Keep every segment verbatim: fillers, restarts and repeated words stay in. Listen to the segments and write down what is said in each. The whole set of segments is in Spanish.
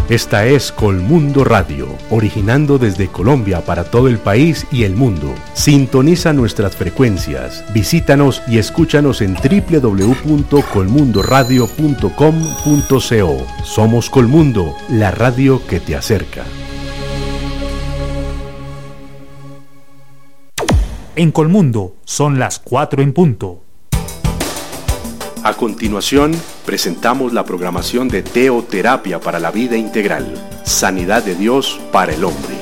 Esta es Colmundo Radio, originando desde Colombia para todo el país y el mundo. Sintoniza nuestras frecuencias, visítanos y escúchanos en doble u doble u doble u punto colmundo radio punto com punto co. Somos Colmundo, la radio que te acerca. En Colmundo son las cuatro en punto. A continuación, presentamos la programación de Teoterapia para la Vida Integral, Sanidad de Dios para el Hombre.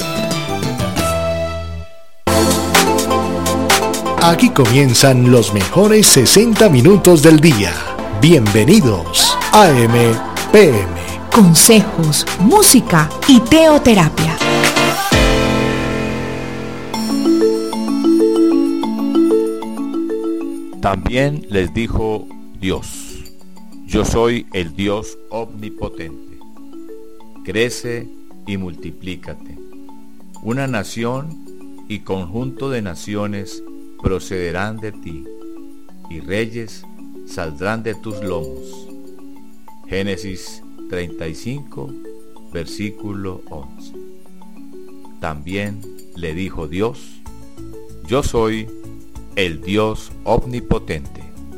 Aquí comienzan los mejores sesenta minutos del día. Bienvenidos a A M P M. Consejos, música y teoterapia. También les dijo Dios: yo soy el Dios omnipotente. Crece y multiplícate. Una nación y conjunto de naciones procederán de ti, y reyes saldrán de tus lomos. Génesis treinta y cinco, versículo once. También le dijo Dios: yo soy el Dios omnipotente.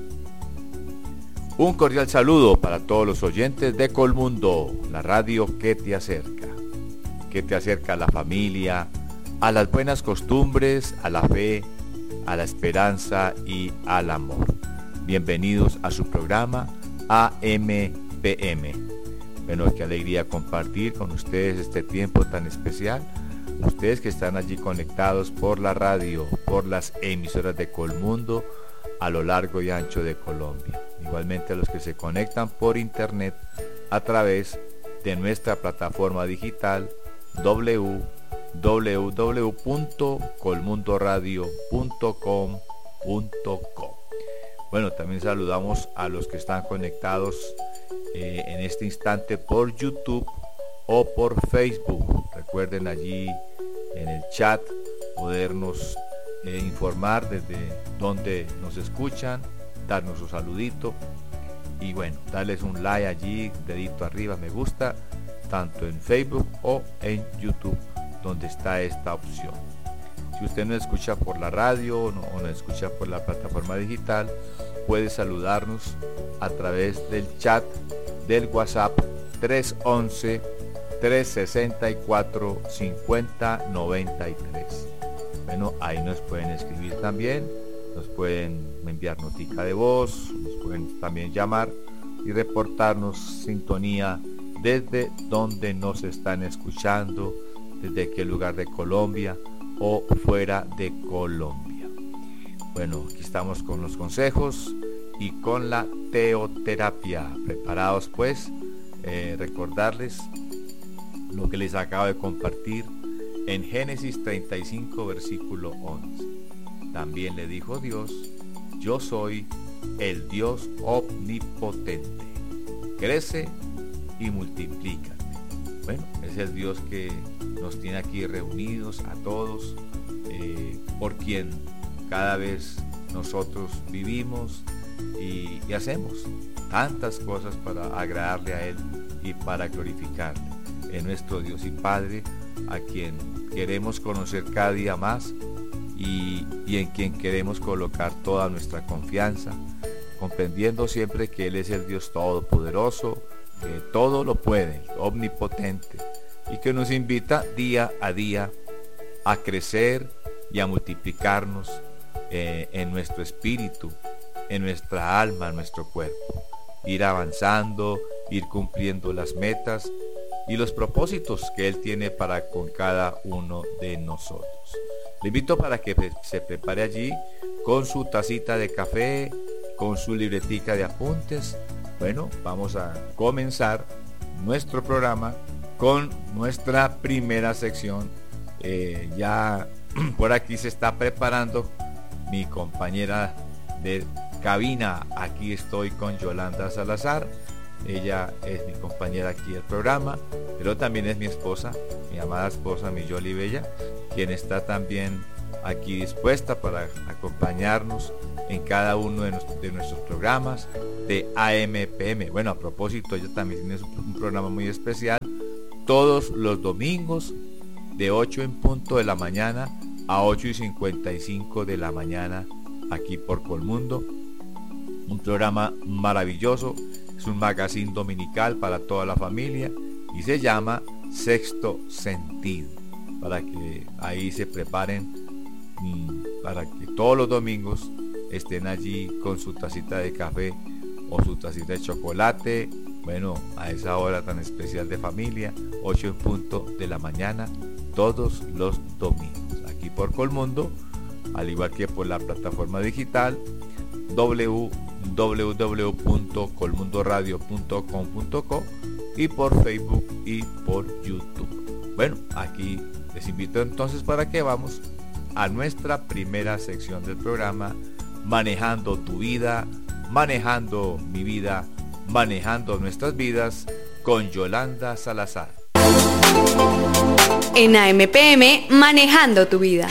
Un cordial saludo para todos los oyentes de Colmundo, la radio que te acerca, que te acerca a la familia, a las buenas costumbres, a la fe, a la esperanza y al amor. Bienvenidos a su programa A M P M. Bueno, qué alegría compartir con ustedes este tiempo tan especial. Ustedes que están allí conectados por la radio, por las emisoras de Colmundo a lo largo y ancho de Colombia. Igualmente a los que se conectan por internet a través de nuestra plataforma digital doble u doble u doble u punto colmundo radio punto com punto co. Bueno, también saludamos a los que están conectados eh, en este instante por YouTube o por Facebook. Recuerden allí en el chat podernos eh, informar desde donde nos escuchan, darnos un saludito y bueno, darles un like allí, dedito arriba, me gusta, tanto en Facebook o en YouTube, donde está esta opción. Si usted nos escucha por la radio o, no, o nos escucha por la plataforma digital, puede saludarnos a través del chat del WhatsApp tres once, tres sesenta y cuatro, cincuenta noventa y tres. Bueno, ahí nos pueden escribir también, nos pueden enviar notica de voz, nos pueden también llamar y reportarnos sintonía desde donde nos están escuchando, desde qué lugar de Colombia o fuera de Colombia. Bueno, aquí estamos con los consejos y con la teoterapia. Preparados pues, eh, recordarles lo que les acabo de compartir en Génesis treinta y cinco, versículo once. También le dijo Dios: yo soy el Dios omnipotente. Crece y multiplícate. Bueno, es el Dios que nos tiene aquí reunidos a todos, eh, por quien cada vez nosotros vivimos y, y hacemos tantas cosas para agradarle a Él y para glorificarle. Es nuestro Dios y Padre, a quien queremos conocer cada día más y, y en quien queremos colocar toda nuestra confianza, comprendiendo siempre que Él es el Dios todopoderoso, que todo lo puede, omnipotente, y que nos invita día a día a crecer y a multiplicarnos eh, en nuestro espíritu, en nuestra alma, en nuestro cuerpo, ir avanzando, ir cumpliendo las metas y los propósitos que Él tiene para con cada uno de nosotros. Le invito para que se prepare allí con su tacita de café, con su libretica de apuntes. Bueno, vamos a comenzar nuestro programa con nuestra primera sección. Eh, ya por aquí se está preparando mi compañera de cabina. Aquí estoy con Yolanda Salazar. Ella es mi compañera aquí del programa, pero también es mi esposa, mi amada esposa, mi Yoli Bella, quien está también aquí dispuesta para acompañarnos en cada uno de, nuestros, de nuestros programas de A M P M. Bueno, a propósito, ella también tiene un programa muy especial todos los domingos de ocho en punto de la mañana a ocho y cincuenta y cinco de la mañana aquí por Colmundo. Un programa maravilloso, es un magazine dominical para toda la familia y se llama Sexto Sentido, para que ahí se preparen, para que todos los domingos estén allí con su tacita de café o su tacita de chocolate, bueno, a esa hora tan especial de familia, ocho en punto de la mañana, todos los domingos, aquí por Colmundo, al igual que por la plataforma digital doble u doble u doble u punto colmundoradio punto com punto co y por Facebook y por YouTube. Bueno, aquí les invito entonces para que vamos a nuestra primera sección del programa, Manejando tu vida, manejando mi vida, manejando nuestras vidas, con Yolanda Salazar. En A M P M, Manejando tu vida.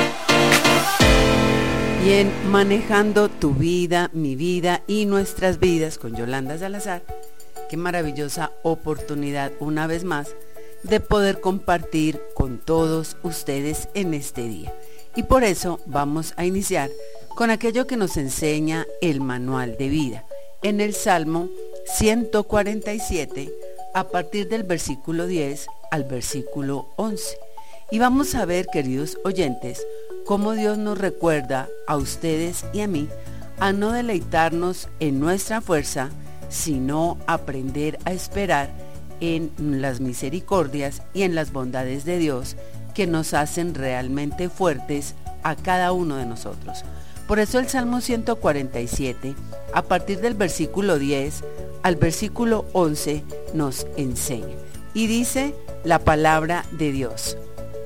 Y en Manejando tu vida, mi vida y nuestras vidas con Yolanda Salazar, qué maravillosa oportunidad una vez más de poder compartir con todos ustedes en este día. Y por eso vamos a iniciar con aquello que nos enseña el manual de vida en el Salmo ciento cuarenta y siete a partir del versículo diez al versículo once. Y vamos a ver, queridos oyentes, cómo Dios nos recuerda a ustedes y a mí a no deleitarnos en nuestra fuerza, sino aprender a esperar en las misericordias y en las bondades de Dios que nos hacen realmente fuertes a cada uno de nosotros. Por eso el Salmo ciento cuarenta y siete, a partir del versículo diez al versículo once, nos enseña. Y dice la palabra de Dios: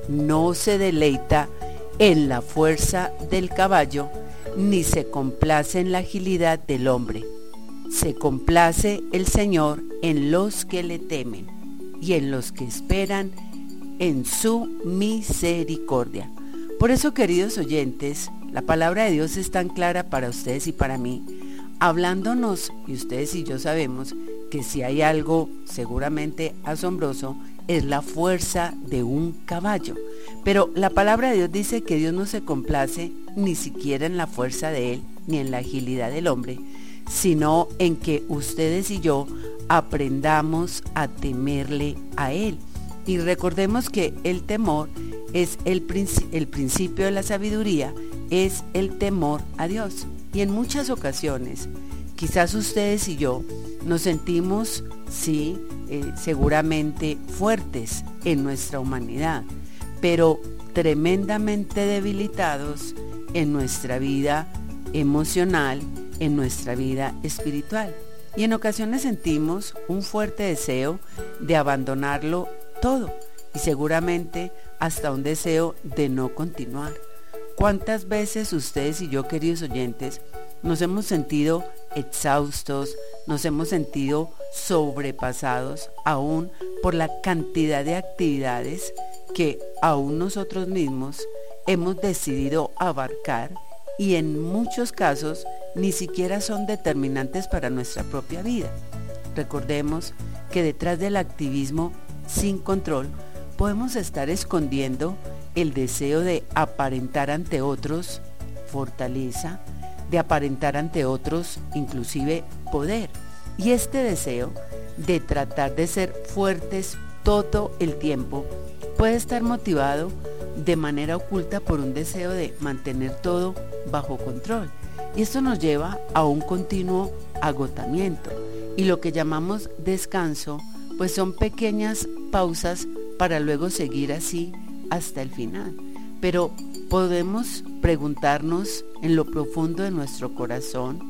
no se deleita en la fuerza del caballo, ni se complace en la agilidad del hombre. Se complace el Señor en los que le temen y en los que esperan en su misericordia. Por eso, queridos oyentes, la palabra de Dios es tan clara para ustedes y para mí, hablándonos, y ustedes y yo sabemos que si hay algo seguramente asombroso, es la fuerza de un caballo. Pero la palabra de Dios dice que Dios no se complace ni siquiera en la fuerza de Él, ni en la agilidad del hombre, sino en que ustedes y yo aprendamos a temerle a Él. Y recordemos que el temor es el, princi- el principio de la sabiduría, es el temor a Dios. Y en muchas ocasiones, quizás ustedes y yo nos sentimos, sí, eh, seguramente fuertes en nuestra humanidad, pero tremendamente debilitados en nuestra vida emocional, en nuestra vida espiritual. Y en ocasiones sentimos un fuerte deseo de abandonarlo todo y seguramente hasta un deseo de no continuar. ¿Cuántas veces ustedes y yo, queridos oyentes, nos hemos sentido exhaustos, nos hemos sentido sobrepasados aún por la cantidad de actividades que aún nosotros mismos hemos decidido abarcar y en muchos casos ni siquiera son determinantes para nuestra propia vida? Recordemos que detrás del activismo sin control podemos estar escondiendo el deseo de aparentar ante otros fortaleza, de aparentar ante otros inclusive poder. Y este deseo de tratar de ser fuertes todo el tiempo puede estar motivado de manera oculta por un deseo de mantener todo bajo control. Y esto nos lleva a un continuo agotamiento. Y lo que llamamos descanso, pues son pequeñas pausas para luego seguir así hasta el final. Pero podemos preguntarnos en lo profundo de nuestro corazón,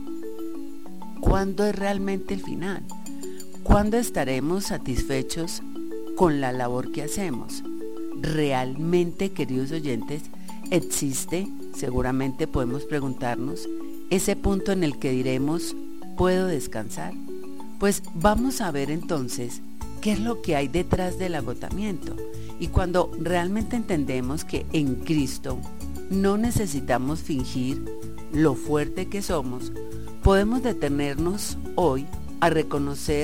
¿cuándo es realmente el final? ¿Cuándo estaremos satisfechos con la labor que hacemos? ¿Realmente, queridos oyentes, existe, seguramente podemos preguntarnos, ese punto en el que diremos, ¿puedo descansar? Pues vamos a ver entonces qué es lo que hay detrás del agotamiento. Y cuando realmente entendemos que en Cristo no necesitamos fingir lo fuerte que somos, podemos detenernos hoy a reconocer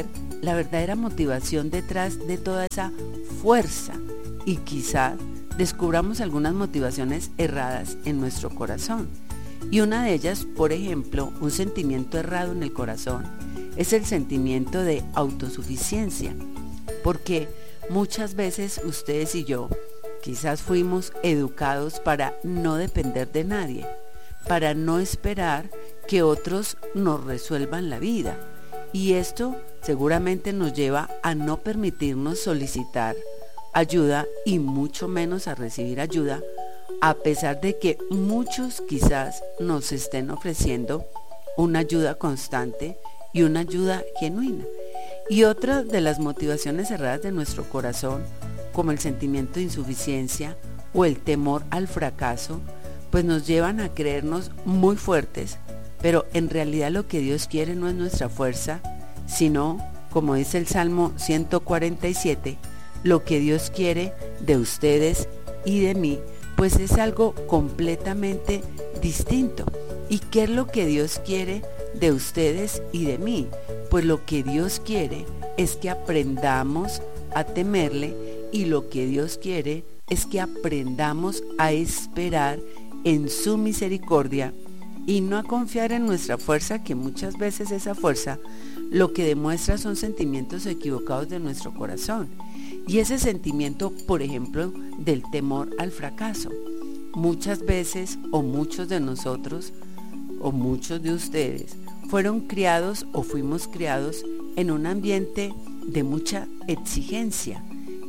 la verdadera motivación detrás de toda esa fuerza, y quizás descubramos algunas motivaciones erradas en nuestro corazón. Y una de ellas, por ejemplo, un sentimiento errado en el corazón, es el sentimiento de autosuficiencia, porque muchas veces ustedes y yo quizás fuimos educados para no depender de nadie, para no esperar que otros nos resuelvan la vida, y esto seguramente nos lleva a no permitirnos solicitar ayuda y mucho menos a recibir ayuda, a pesar de que muchos quizás nos estén ofreciendo una ayuda constante y una ayuda genuina. Y otra de las motivaciones erradas de nuestro corazón, como el sentimiento de insuficiencia o el temor al fracaso, pues nos llevan a creernos muy fuertes, pero en realidad lo que Dios quiere no es nuestra fuerza, sino, como dice el Salmo ciento cuarenta y siete, lo que Dios quiere de ustedes y de mí, pues es algo completamente distinto. ¿Y qué es lo que Dios quiere de ustedes y de mí? Pues lo que Dios quiere es que aprendamos a temerle, y lo que Dios quiere es que aprendamos a esperar en su misericordia y no a confiar en nuestra fuerza, que muchas veces esa fuerza lo que demuestra son sentimientos equivocados de nuestro corazón. Y ese sentimiento, por ejemplo, del temor al fracaso. Muchas veces, o muchos de nosotros, o muchos de ustedes, fueron criados o fuimos criados en un ambiente de mucha exigencia.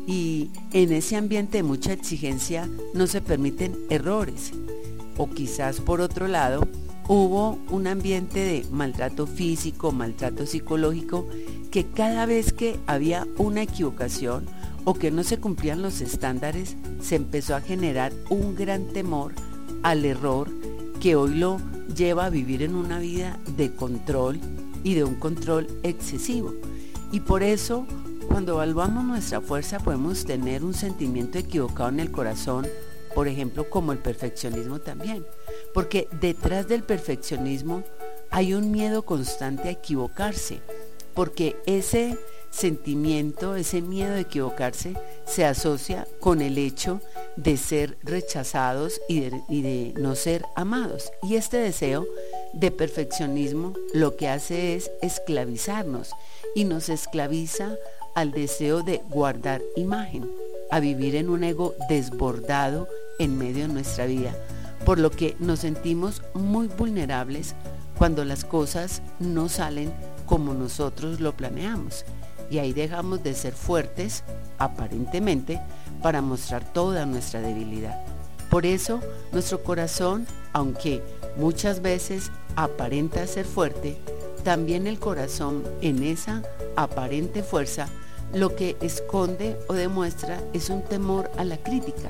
Y en ese ambiente de mucha exigencia no se permiten errores. O quizás por otro lado, hubo un ambiente de maltrato físico, maltrato psicológico, que cada vez que había una equivocación o que no se cumplían los estándares, se empezó a generar un gran temor al error, que hoy lo lleva a vivir en una vida de control y de un control excesivo. Y por eso, cuando evaluamos nuestra fuerza, podemos tener un sentimiento equivocado en el corazón, por ejemplo, como el perfeccionismo también, porque detrás del perfeccionismo hay un miedo constante a equivocarse, porque ese sentimiento, ese miedo de equivocarse, se asocia con el hecho de ser rechazados y de, y de no ser amados. Y este deseo de perfeccionismo lo que hace es esclavizarnos, y nos esclaviza al deseo de guardar imagen, a vivir en un ego desbordado en medio de nuestra vida, por lo que nos sentimos muy vulnerables cuando las cosas no salen como nosotros lo planeamos. Y ahí dejamos de ser fuertes, aparentemente, para mostrar toda nuestra debilidad. Por eso, nuestro corazón, aunque muchas veces aparenta ser fuerte, también el corazón, en esa aparente fuerza, lo que esconde o demuestra es un temor a la crítica.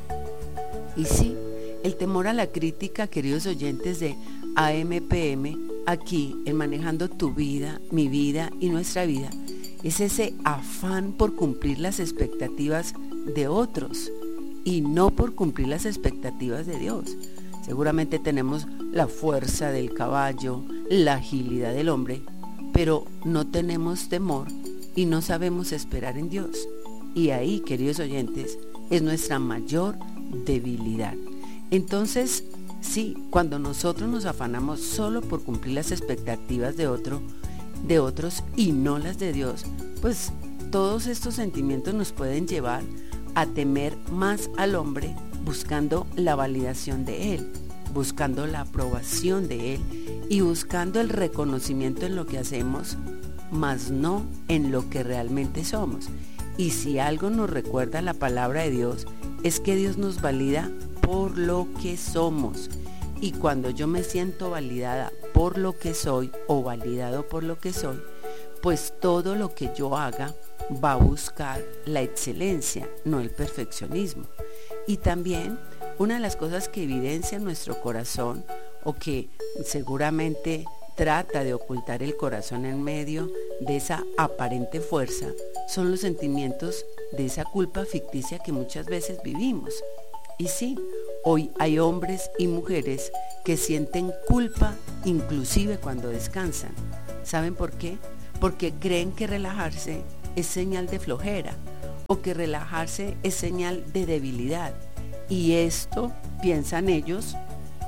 Y sí, el temor a la crítica, queridos oyentes de A M P M, aquí en Manejando tu Vida, mi vida y nuestra vida, es ese afán por cumplir las expectativas de otros y no por cumplir las expectativas de Dios. Seguramente tenemos la fuerza del caballo, la agilidad del hombre, pero no tenemos temor y no sabemos esperar en Dios. Y ahí, queridos oyentes, es nuestra mayor debilidad. Entonces, sí, cuando nosotros nos afanamos solo por cumplir las expectativas de otro, de otros y no las de Dios, pues todos estos sentimientos nos pueden llevar a temer más al hombre, buscando la validación de él, buscando la aprobación de él y buscando el reconocimiento en lo que hacemos, mas no en lo que realmente somos. Y si algo nos recuerda la palabra de Dios, es que Dios nos valida por lo que somos. Y cuando yo me siento validada por lo que soy o validado por lo que soy, pues todo lo que yo haga va a buscar la excelencia, no el perfeccionismo. Y también una de las cosas que evidencia nuestro corazón, o que seguramente trata de ocultar el corazón en medio de esa aparente fuerza, son los sentimientos de esa culpa ficticia que muchas veces vivimos. Y sí, hoy hay hombres y mujeres que sienten culpa inclusive cuando descansan. ¿Saben por qué? porque creen que relajarse es señal de flojera o que relajarse es señal de debilidad. Y esto, piensan ellos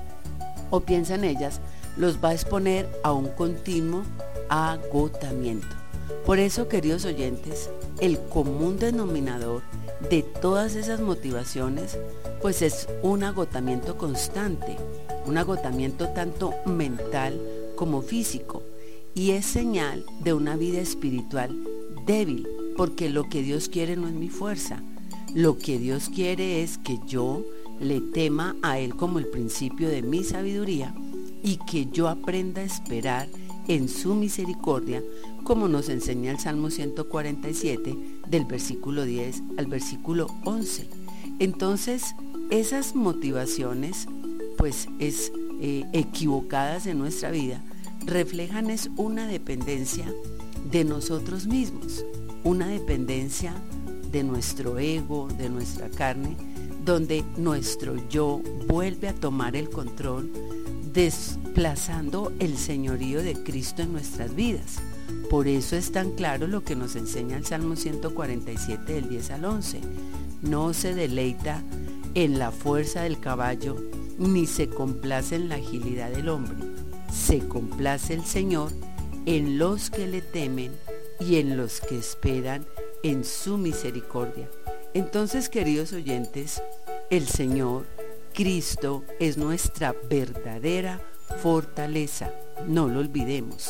o piensan ellas, los va a exponer a un continuo agotamiento. Por eso, queridos oyentes, el común denominador de todas esas motivaciones, pues es un agotamiento constante, un agotamiento tanto mental como físico, y es señal de una vida espiritual débil, porque lo que Dios quiere no es mi fuerza, lo que Dios quiere es que yo le tema a Él como el principio de mi sabiduría y que yo aprenda a esperar en su misericordia, como nos enseña el Salmo ciento cuarenta y siete, del versículo diez al versículo once. Entonces, esas motivaciones, pues es eh, equivocadas en nuestra vida, reflejan es una dependencia de nosotros mismos, una dependencia de nuestro ego, de nuestra carne, donde nuestro yo vuelve a tomar el control, desplazando el señorío de Cristo en nuestras vidas. Por eso es tan claro lo que nos enseña el Salmo ciento cuarenta y siete del diez al once. No se deleita en la fuerza del caballo, ni se complace en la agilidad del hombre. Se complace el Señor en los que le temen y en los que esperan en su misericordia. Entonces, queridos oyentes, el Señor, Cristo, es nuestra verdadera fortaleza. No lo olvidemos,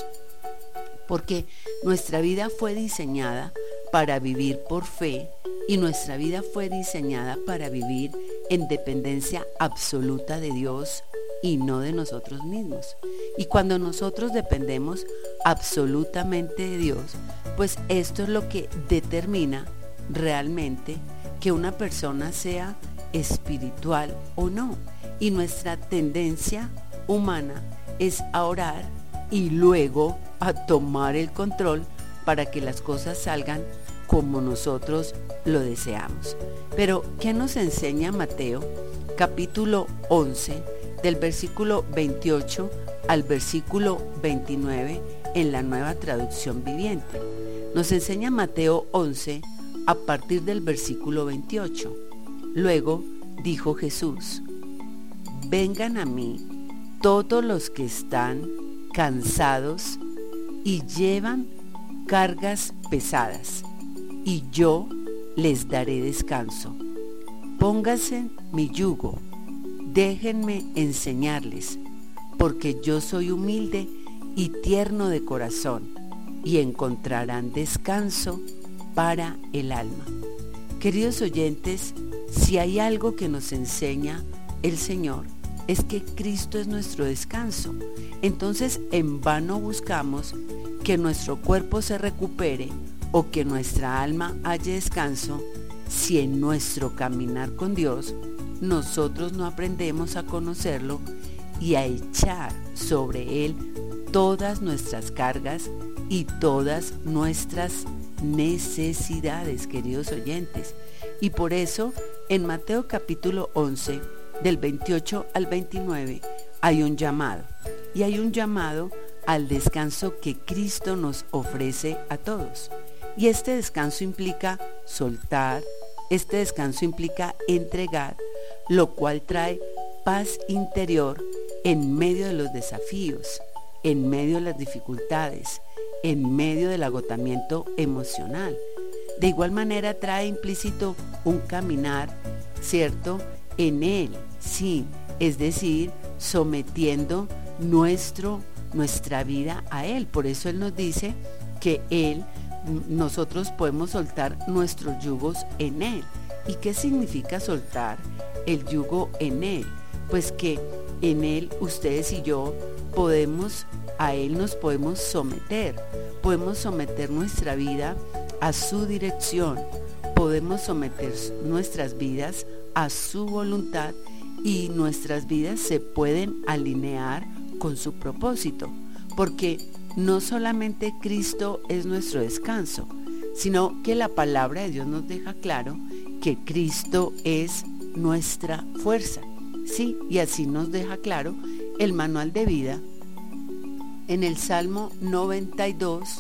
porque nuestra vida fue diseñada para vivir por fe y nuestra vida fue diseñada para vivir en dependencia absoluta de Dios y no de nosotros mismos. Y cuando nosotros dependemos absolutamente de Dios, pues esto es lo que determina realmente que una persona sea espiritual o no. Y nuestra tendencia humana es a orar y luego a tomar el control para que las cosas salgan como nosotros lo deseamos. Pero, ¿qué nos enseña Mateo capítulo once, del versículo veintiocho al versículo veintinueve en la Nueva Traducción Viviente? Nos enseña Mateo once a partir del versículo veintiocho. Luego dijo Jesús: vengan a mí todos los que están cansados y llevan cargas pesadas, y yo les daré descanso. Pónganse mi yugo, déjenme enseñarles, porque yo soy humilde y tierno de corazón, y encontrarán descanso para el alma. Queridos oyentes, si hay algo que nos enseña el Señor, es que Cristo es nuestro descanso. Entonces, en vano buscamos que nuestro cuerpo se recupere o que nuestra alma haya descanso si en nuestro caminar con Dios nosotros no aprendemos a conocerlo y a echar sobre Él todas nuestras cargas y todas nuestras necesidades, queridos oyentes. Y por eso en Mateo capítulo once, del veintiocho al veintinueve, hay un llamado, y hay un llamado al descanso que Cristo nos ofrece a todos. Y este descanso implica soltar, este descanso implica entregar, lo cual trae paz interior en medio de los desafíos, en medio de las dificultades, en medio del agotamiento emocional. De igual manera trae implícito un caminar, ¿cierto?, en Él, sí, es decir, sometiendo nuestro, nuestra vida a Él. Por eso Él nos dice que Él, nosotros podemos soltar nuestros yugos en Él. ¿Y qué significa soltar el yugo en Él? Pues que en Él ustedes y yo podemos, a Él nos podemos someter, podemos someter nuestra vida a su dirección, podemos someter nuestras vidas a su voluntad y nuestras vidas se pueden alinear con su propósito, porque no solamente Cristo es nuestro descanso, sino que la palabra de Dios nos deja claro que Cristo es nuestra fuerza, sí, y así nos deja claro el manual de vida en el Salmo noventa y dos,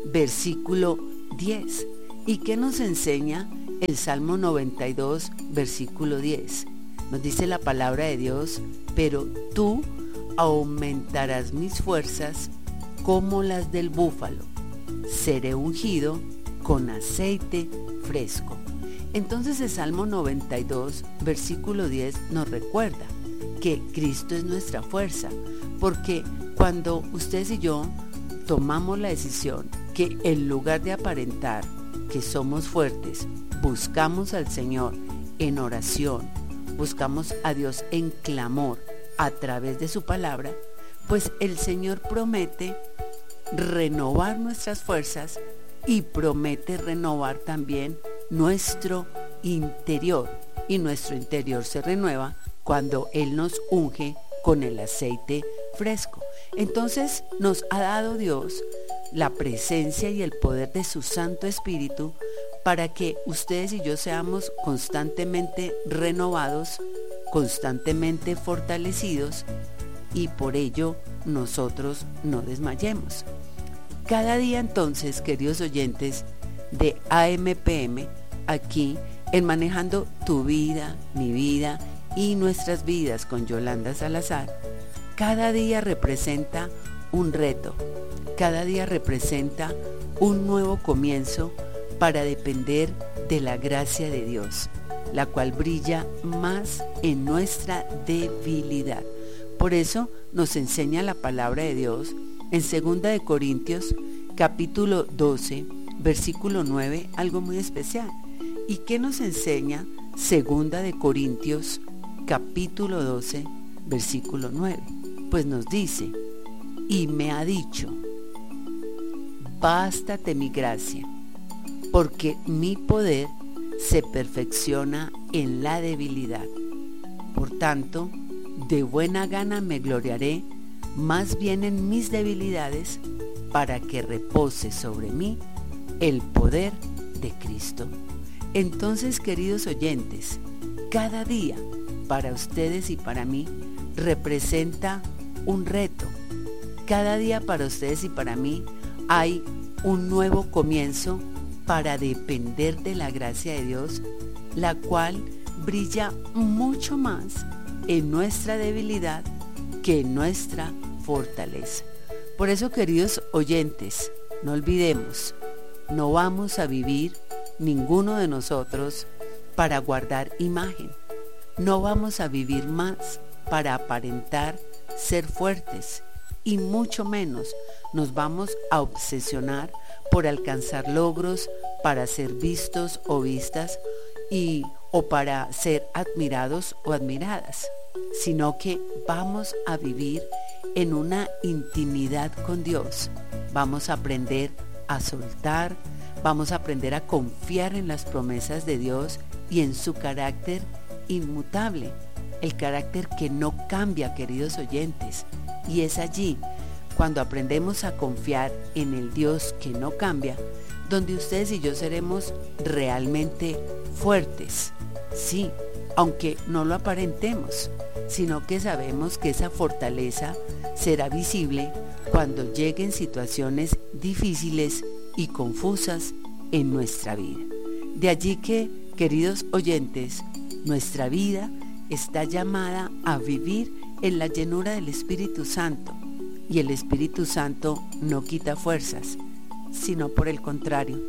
versículo diez. ¿Y qué nos enseña el Salmo noventa y dos, versículo diez? Nos dice la palabra de Dios: pero tú aumentarás mis fuerzas como las del búfalo, seré ungido con aceite fresco. Entonces el Salmo noventa y dos, versículo diez nos recuerda que Cristo es nuestra fuerza, porque cuando ustedes y yo tomamos la decisión que en lugar de aparentar que somos fuertes, buscamos al Señor en oración, buscamos a Dios en clamor a través de su palabra, pues el Señor promete renovar nuestras fuerzas y promete renovar también nuestro interior. Y nuestro interior se renueva cuando Él nos unge con el aceite fresco. Entonces nos ha dado Dios la presencia y el poder de su Santo Espíritu para que ustedes y yo seamos constantemente renovados, constantemente fortalecidos, y por ello nosotros no desmayemos. Cada día entonces, queridos oyentes de A M P M, aquí en Manejando tu Vida, mi vida y nuestras vidas con Yolanda Salazar, cada día representa un reto, cada día representa un nuevo comienzo para depender de la gracia de Dios, la cual brilla más en nuestra debilidad. Por eso nos enseña la palabra de Dios en segunda de Corintios, capítulo doce, versículo nueve, algo muy especial. ¿Y qué nos enseña segunda de Corintios, capítulo doce, versículo nueve? Pues nos dice: y me ha dicho, bástate mi gracia, porque mi poder se perfecciona en la debilidad. Por tanto, de buena gana me gloriaré más bien en mis debilidades, para que repose sobre mí el poder de Cristo. Entonces, queridos oyentes, cada día para ustedes y para mí representa un reto. Cada día para ustedes y para mí hay un nuevo comienzo para depender de la gracia de Dios, la cual brilla mucho más en nuestra debilidad que en nuestra fortaleza. Por eso, queridos oyentes, no olvidemos, no vamos a vivir ninguno de nosotros para guardar imagen. No vamos a vivir más para aparentar ser fuertes, y mucho menos nos vamos a obsesionar por alcanzar logros, para ser vistos o vistas y o para ser admirados o admiradas, sino que vamos a vivir en una intimidad con Dios. Vamos a aprender a soltar, vamos a aprender a confiar en las promesas de Dios y en su carácter inmutable, el carácter que no cambia, queridos oyentes. Y es allí, cuando aprendemos a confiar en el Dios que no cambia, donde ustedes y yo seremos realmente fuertes. Sí, aunque no lo aparentemos, sino que sabemos que esa fortaleza será visible cuando lleguen situaciones difíciles y confusas en nuestra vida. De allí que, queridos oyentes, nuestra vida está llamada a vivir en la llenura del Espíritu Santo, y el Espíritu Santo no quita fuerzas, sino por el contrario,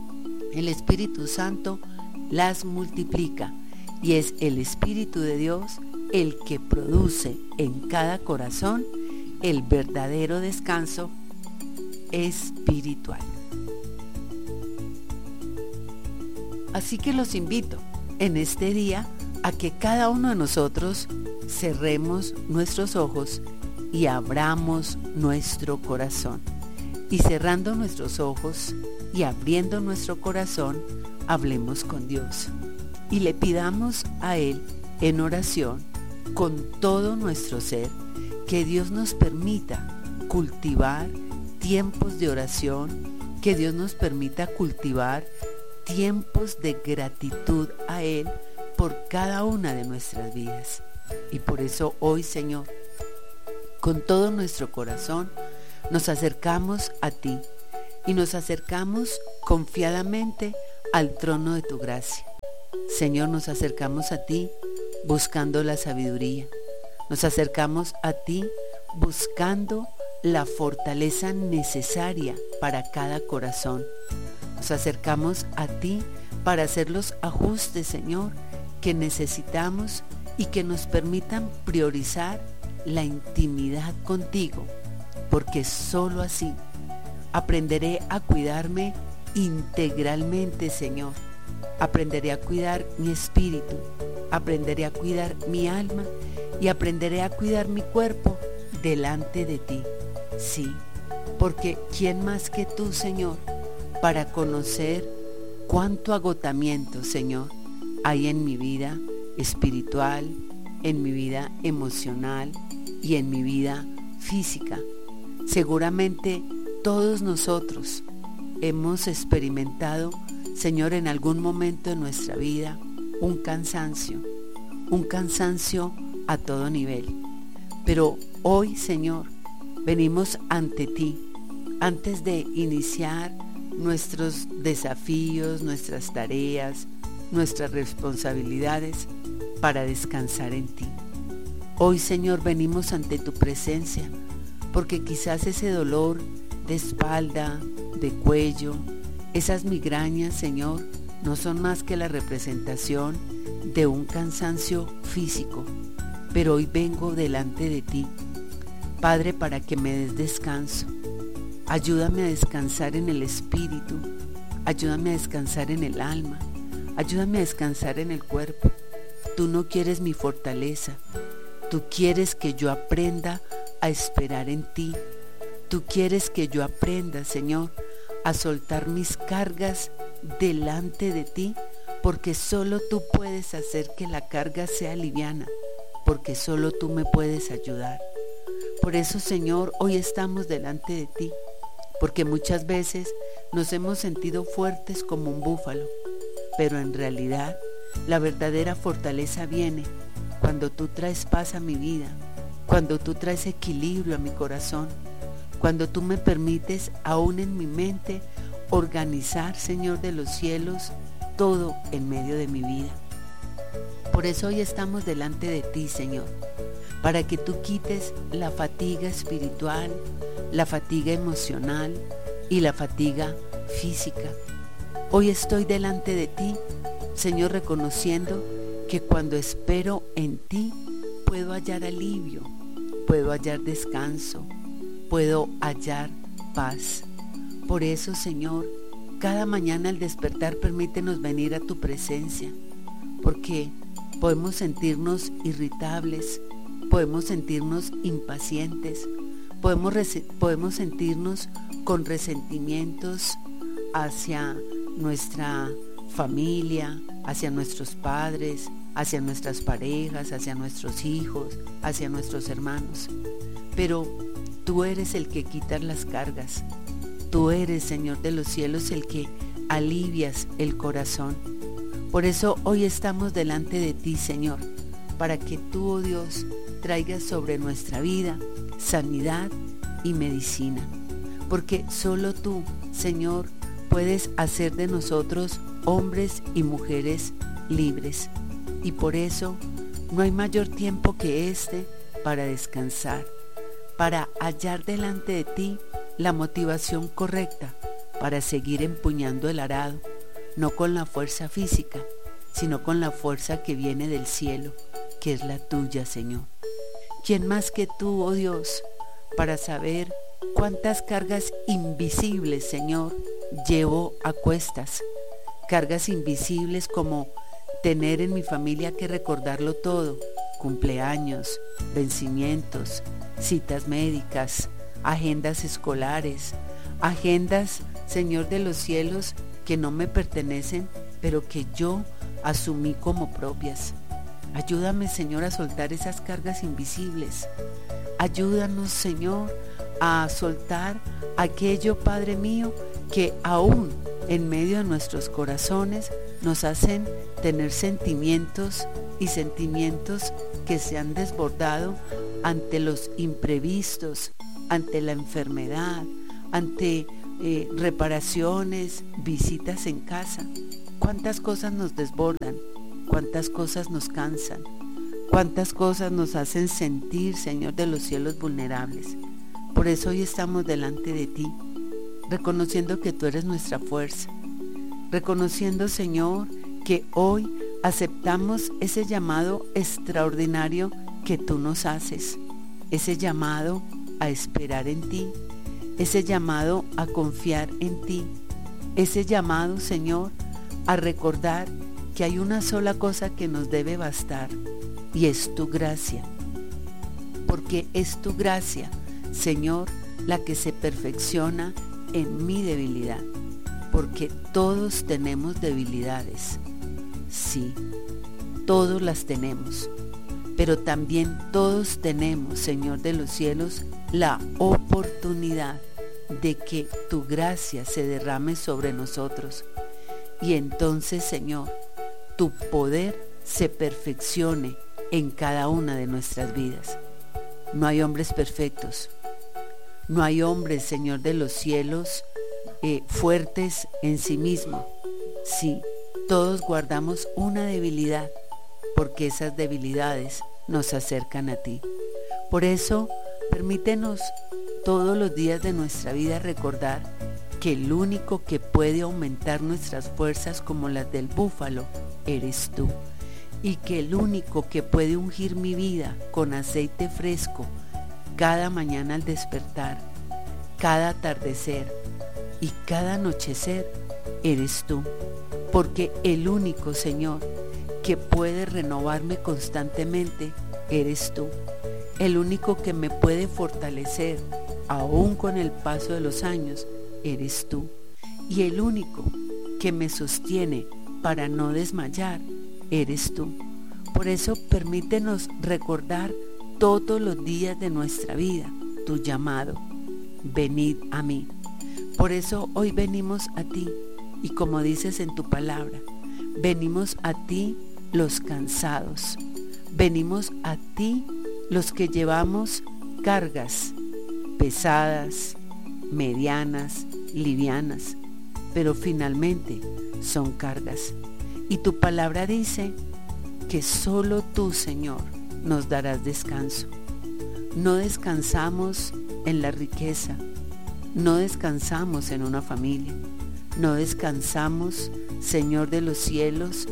el Espíritu Santo las multiplica, y es el Espíritu de Dios el que produce en cada corazón el verdadero descanso espiritual. Así que los invito en este día a que cada uno de nosotros cerremos nuestros ojos y abramos nuestro corazón. Y cerrando nuestros ojos y abriendo nuestro corazón, hablemos con Dios y le pidamos a Él en oración con todo nuestro ser que Dios nos permita cultivar tiempos de oración, que Dios nos permita cultivar tiempos de gratitud a Él por cada una de nuestras vidas. Y por eso hoy, Señor, con todo nuestro corazón nos acercamos a ti, y nos acercamos confiadamente al trono de tu gracia. Señor, nos acercamos a ti buscando la sabiduría. Nos acercamos a ti buscando la fortaleza necesaria para cada corazón. Nos acercamos a ti para hacer los ajustes, Señor, que necesitamos y que nos permitan priorizar la intimidad contigo, porque sólo así aprenderé a cuidarme integralmente, Señor. Aprenderé a cuidar mi espíritu, aprenderé a cuidar mi alma y aprenderé a cuidar mi cuerpo delante de ti. Sí, porque ¿quién más que tú, Señor, para conocer cuánto agotamiento, Señor, hay en mi vida espiritual, en mi vida emocional y en mi vida física? Seguramente todos nosotros hemos experimentado, Señor, en algún momento de nuestra vida un cansancio, un cansancio a todo nivel. Pero hoy, Señor, venimos ante ti, antes de iniciar nuestros desafíos, nuestras tareas, nuestras responsabilidades, para descansar en ti. Hoy, Señor, venimos ante tu presencia, porque quizás ese dolor de espalda, de cuello, esas migrañas, Señor, no son más que la representación de un cansancio físico. Pero hoy vengo delante de ti, Padre, para que me des descanso. Ayúdame a descansar en el espíritu, ayúdame a descansar en el alma, ayúdame a descansar en el cuerpo. Tú no quieres mi fortaleza, tú quieres que yo aprenda a esperar en ti. Tú quieres que yo aprenda, Señor, a soltar mis cargas delante de ti, porque solo tú puedes hacer que la carga sea liviana, porque solo tú me puedes ayudar. Por eso, Señor, hoy estamos delante de ti, porque muchas veces nos hemos sentido fuertes como un búfalo, pero en realidad la verdadera fortaleza viene cuando tú traes paz a mi vida, cuando tú traes equilibrio a mi corazón, cuando tú me permites, aún en mi mente, organizar, Señor de los cielos, todo en medio de mi vida. Por eso hoy estamos delante de ti, Señor, para que tú quites la fatiga espiritual, la fatiga emocional y la fatiga física. Hoy estoy delante de ti, Señor, reconociendo que cuando espero en ti, puedo hallar alivio, puedo hallar descanso, puedo hallar paz. Por eso, Señor, cada mañana al despertar permítenos venir a tu presencia, porque podemos sentirnos irritables, podemos sentirnos impacientes, podemos, podemos sentirnos con resentimientos hacia nuestra familia, hacia nuestros padres, hacia nuestras parejas, hacia nuestros hijos, hacia nuestros hermanos. Pero tú eres el que quitas las cargas. Tú eres, Señor de los cielos, el que alivias el corazón. Por eso hoy estamos delante de ti, Señor, para que tú, oh Dios, traigas sobre nuestra vida sanidad y medicina. Porque solo tú, Señor, puedes hacer de nosotros hombres y mujeres libres. Y por eso no hay mayor tiempo que este para descansar, para hallar delante de ti la motivación correcta para seguir empuñando el arado, no con la fuerza física, sino con la fuerza que viene del cielo, que es la tuya, Señor. ¿Quién más que tú, oh Dios, para saber cuántas cargas invisibles, Señor, llevo a cuestas? Cargas invisibles como tener en mi familia que recordarlo todo, cumpleaños, vencimientos, citas médicas, agendas escolares, agendas, Señor de los cielos, que no me pertenecen, pero que yo asumí como propias. Ayúdame, Señor, a soltar esas cargas invisibles. Ayúdanos, Señor, a soltar aquello, Padre mío, que aún en medio de nuestros corazones nos hacen tener sentimientos y sentimientos que se han desbordado ante los imprevistos, ante la enfermedad, ante eh, reparaciones, visitas en casa. Cuántas cosas nos desbordan, cuántas cosas nos cansan, cuántas cosas nos hacen sentir, Señor de los cielos, vulnerables. Por eso hoy estamos delante de ti, reconociendo que tú eres nuestra fuerza, reconociendo, Señor, que hoy aceptamos ese llamado extraordinario que tú nos haces, ese llamado a esperar en ti, ese llamado a confiar en ti, ese llamado, Señor, a recordar que hay una sola cosa que nos debe bastar, y es tu gracia, porque es tu gracia, Señor, la que se perfecciona en mi debilidad, porque todos tenemos debilidades, sí, todos las tenemos, pero también todos tenemos, Señor de los cielos, la oportunidad de que tu gracia se derrame sobre nosotros, y entonces, Señor, tu poder se perfeccione en cada una de nuestras vidas. No hay hombres perfectos, no hay hombres, Señor de los cielos, eh, fuertes en sí mismos. Sí, todos guardamos una debilidad, porque esas debilidades nos acercan a ti. Por eso, permítenos todos los días de nuestra vida recordar que el único que puede aumentar nuestras fuerzas como las del búfalo eres tú, y que el único que puede ungir mi vida con aceite fresco cada mañana al despertar, cada atardecer y cada anochecer eres tú, porque el único, Señor, que puede renovarme constantemente eres tú, el único que me puede fortalecer aún con el paso de los años eres tú, y el único que me sostiene para no desmayar eres tú. Por eso permítenos recordar todos los días de nuestra vida tu llamado: venid a mí. Por eso hoy venimos a ti, y como dices en tu palabra, venimos a ti los cansados, venimos a ti los que llevamos cargas pesadas, medianas, livianas, pero finalmente son cargas. Y tu palabra dice que solo tú, Señor, nos darás descanso. No descansamos en la riqueza, no descansamos en una familia, no descansamos, Señor de los cielos,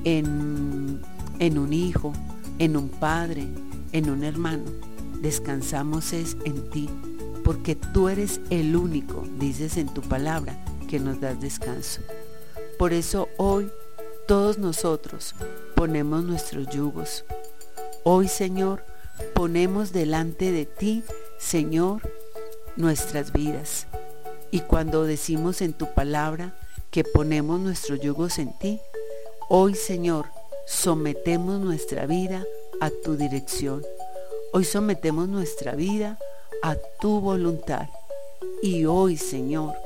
en, en un hijo, en un padre, en un hermano. Descansamos es en ti, porque tú eres el único, dices en tu palabra, que nos das descanso. Por eso hoy todos nosotros ponemos nuestros yugos. Hoy, Señor, ponemos delante de ti, Señor, nuestras vidas. Y cuando decimos en tu palabra que ponemos nuestros yugos en ti, hoy, Señor, sometemos nuestra vida a tu dirección. Hoy sometemos nuestra vida a tu voluntad. Y hoy, Señor,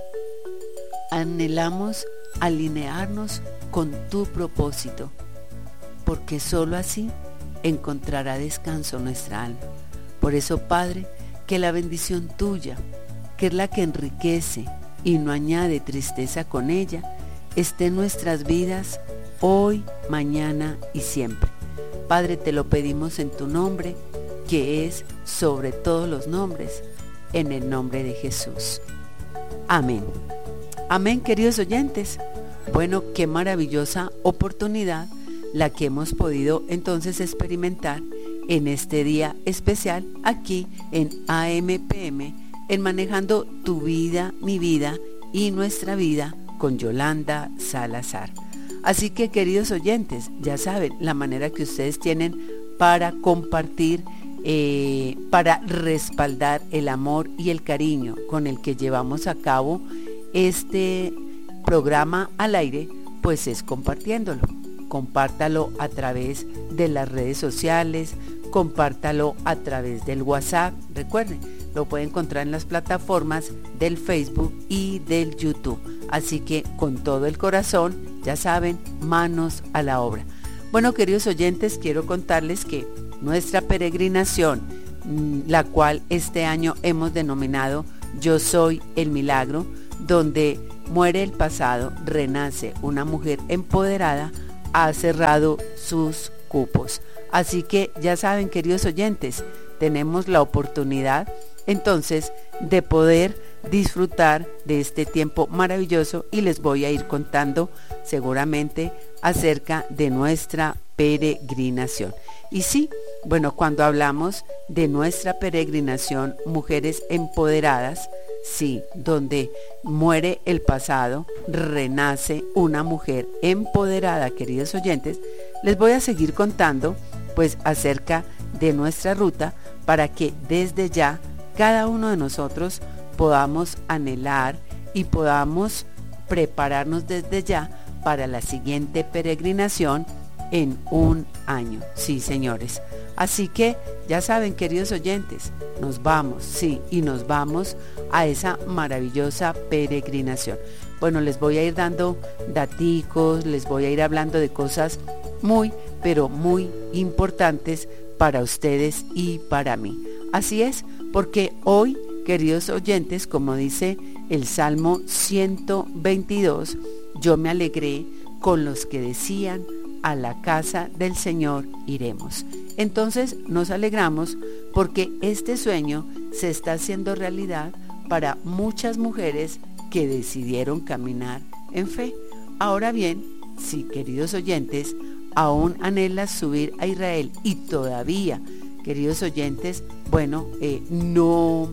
anhelamos alinearnos con tu propósito, porque sólo así encontrará descanso nuestra alma. Por eso, Padre, que la bendición tuya, que es la que enriquece y no añade tristeza con ella, esté en nuestras vidas hoy, mañana y siempre. Padre, te lo pedimos en tu nombre, que es sobre todos los nombres, en el nombre de Jesús. Amén. Amén, queridos oyentes. Bueno, qué maravillosa oportunidad la que hemos podido entonces experimentar en este día especial aquí en A M P M, en Manejando tu vida, mi vida y nuestra vida con Yolanda Salazar. Así que, queridos oyentes, ya saben la manera que ustedes tienen para compartir, eh, para respaldar el amor y el cariño con el que llevamos a cabo este programa al aire, pues es compartiéndolo. Compártalo a través de las redes sociales, compártalo a través del WhatsApp. Recuerden, lo puede encontrar en las plataformas del Facebook y del YouTube. Así que con todo el corazón, ya saben, manos a la obra. Bueno, queridos oyentes, quiero contarles que nuestra peregrinación, la cual este año hemos denominado Yo Soy el Milagro, donde muere el pasado, renace una mujer empoderada, ha cerrado sus cupos. Así que ya saben, queridos oyentes, tenemos la oportunidad entonces de poder disfrutar de este tiempo maravilloso y les voy a ir contando seguramente acerca de nuestra peregrinación. Y sí, bueno, cuando hablamos de nuestra peregrinación, Mujeres Empoderadas, sí, donde muere el pasado, renace una mujer empoderada, queridos oyentes, les voy a seguir contando pues acerca de nuestra ruta para que desde ya cada uno de nosotros podamos anhelar y podamos prepararnos desde ya para la siguiente peregrinación en un año. Sí, señores. Así que ya saben, queridos oyentes, nos vamos, sí, y nos vamos a esa maravillosa peregrinación. Bueno, les voy a ir dando daticos, les voy a ir hablando de cosas muy, pero muy importantes para ustedes y para mí. Así es, porque hoy, queridos oyentes, como dice el Salmo ciento veintidós, yo me alegré con los que decían, a la casa del Señor iremos. Entonces nos alegramos porque este sueño se está haciendo realidad para muchas mujeres que decidieron caminar en fe. Ahora bien, si, queridos oyentes, aún anhelas subir a Israel y todavía, queridos oyentes, bueno, eh, no,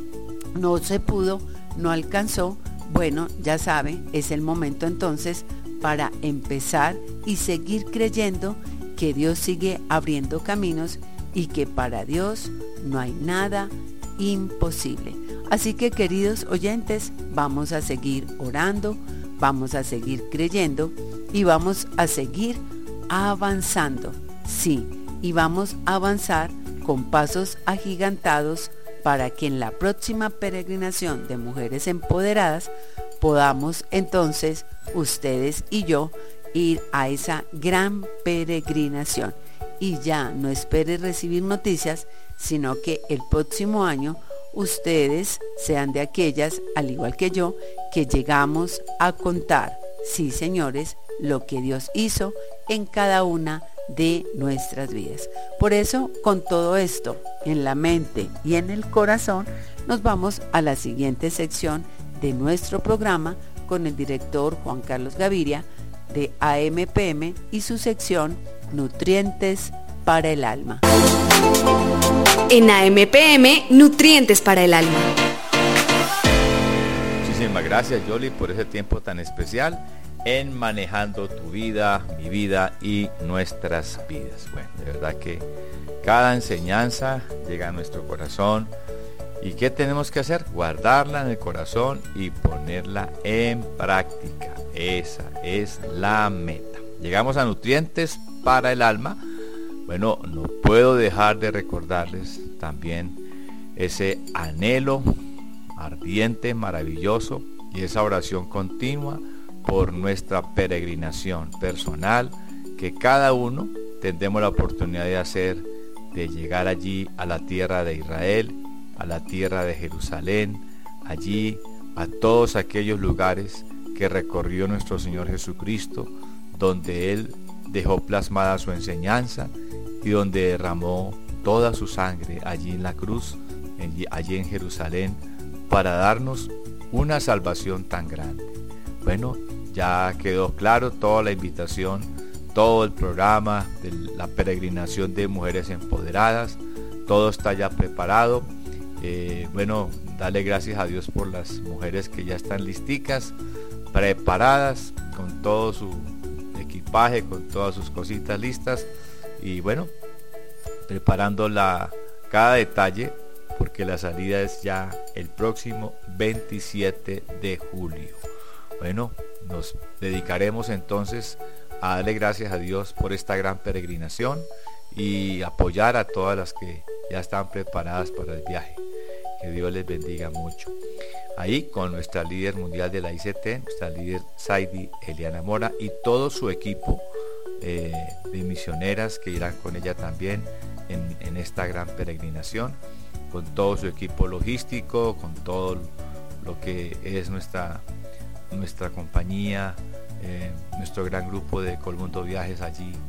no se pudo, no alcanzó, bueno, ya sabe, es el momento entonces para empezar y seguir creyendo que Dios sigue abriendo caminos y que para Dios no hay nada imposible. Así que, queridos oyentes, vamos a seguir orando, vamos a seguir creyendo y vamos a seguir avanzando. Sí, y vamos a avanzar con pasos agigantados para que en la próxima peregrinación de Mujeres Empoderadas podamos entonces ustedes y yo ir a esa gran peregrinación. Y ya no espere recibir noticias, sino que el próximo año ustedes sean de aquellas, al igual que yo, que llegamos a contar, sí, señores, lo que Dios hizo en cada una de nuestras vidas. Por eso, con todo esto en la mente y en el corazón, nos vamos a la siguiente sección de nuestro programa con el director Juan Carlos Gaviria de A M P M y su sección Nutrientes para el Alma. En A M P M, Nutrientes para el Alma. Muchísimas gracias, Yoli, por ese tiempo tan especial en Manejando tu Vida, mi vida y nuestras vidas. Bueno, de verdad que cada enseñanza llega a nuestro corazón. ¿Y qué tenemos que hacer? Guardarla en el corazón y ponerla en práctica. Esa es la meta. Llegamos a Nutrientes para el Alma. Bueno, no puedo dejar de recordarles también ese anhelo ardiente, maravilloso, y esa oración continua por nuestra peregrinación personal que cada uno tendremos la oportunidad de hacer, de llegar allí a la tierra de Israel, a la tierra de Jerusalén, allí a todos aquellos lugares que recorrió nuestro Señor Jesucristo, donde Él dejó plasmada su enseñanza y donde derramó toda su sangre allí en la cruz, allí en Jerusalén, para darnos una salvación tan grande. Bueno, ya quedó claro toda la invitación, todo el programa de la peregrinación de Mujeres Empoderadas, todo está ya preparado. Eh, bueno, darle gracias a Dios por las mujeres que ya están listicas, preparadas, con todo su equipaje, con todas sus cositas listas, y bueno, preparando la, cada detalle, porque la salida es ya el próximo veintisiete de julio. Bueno, nos dedicaremos entonces a darle gracias a Dios por esta gran peregrinación y apoyar a todas las que ya están preparadas para el viaje. Que Dios les bendiga mucho. Ahí con nuestra líder mundial de la I C T, nuestra líder Saidi Eliana Mora y todo su equipo eh, de misioneras que irán con ella también en, en esta gran peregrinación, con todo su equipo logístico, con todos lo que es nuestra, nuestra compañía, eh, nuestro gran grupo de Colmundo Viajes allí